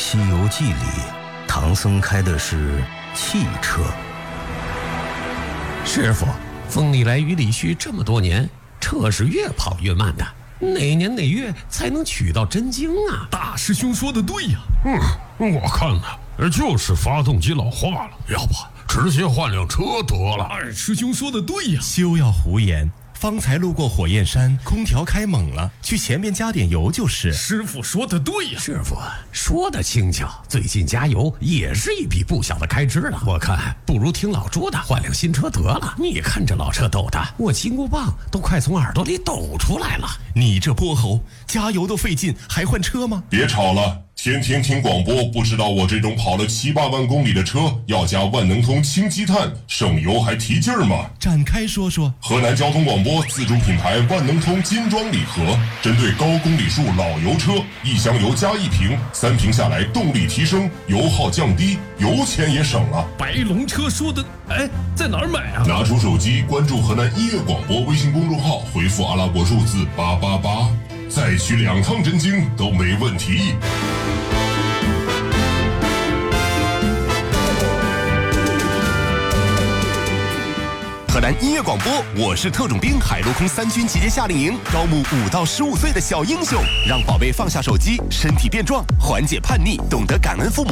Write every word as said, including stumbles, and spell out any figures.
西游记》里，唐僧开的是汽车。 师傅，风里来雨里去这么多年，车是越跑越慢的，哪年哪月才能取到真经啊？ 大师兄说的对呀。 嗯，我看呢，就是发动机老化了，要不直接换辆车得了。 二师兄说的对呀。 休要胡言，方才路过火焰山，空调开猛了，去前面加点油就是。 师傅说的对呀。 师傅说的轻巧，最近加油也是一笔不小的开支了。我看不如听老朱的，换辆新车得了。你看这老车抖的，我金箍棒都快从耳朵里抖出来了。 你这泼猴，加油都费劲，还换车吗？ 别吵了。天天听广播，不知道我这种跑了七八万公里的车要加万能通氢积碳，省油还提劲儿吗？ 展开说说。 河南交通广播自主品牌万能通金装礼盒，针对高公里数老油车，一箱油加一瓶，三瓶下来动力提升，油耗降低，油钱也省了。 白龙车说的，哎，在哪儿买啊？ 拿出手机，关注河南音乐广播微信公众号，回复阿拉伯数字八八八，再取两趟真经都没问题。 河南音乐广播，我是特种兵海陆空三军集结夏令营，招募五到十五岁的小英雄，让宝贝放下手机，身体变壮，缓解叛逆，懂得感恩父母。